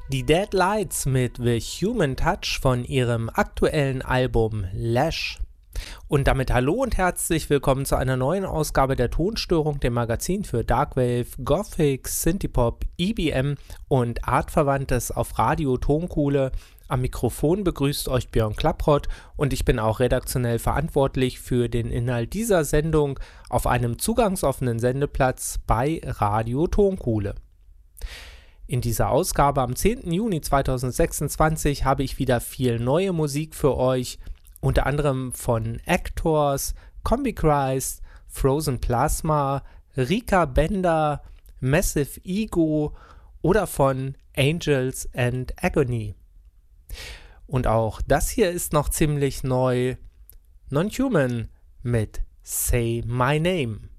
Die Dead Lights mit The Human Touch von ihrem aktuellen Album Lash. Und damit hallo und herzlich willkommen zu einer neuen Ausgabe der Tonstörung, dem Magazin für Darkwave, Gothic, Synthpop, EBM und Artverwandtes auf Radio Tonkuhle. Am Mikrofon begrüßt euch Björn Klapprott und ich bin auch redaktionell verantwortlich für den Inhalt dieser Sendung auf einem zugangsoffenen Sendeplatz bei Radio Tonkuhle. In dieser Ausgabe am 10. Juni 2026 habe ich wieder viel neue Musik für euch, unter anderem von Actors, Combichrist, Frozen Plasma, Rika Bender, Massive Ego oder von Angels and Agony. Und auch das hier ist noch ziemlich neu, Non-Human mit Say My Name.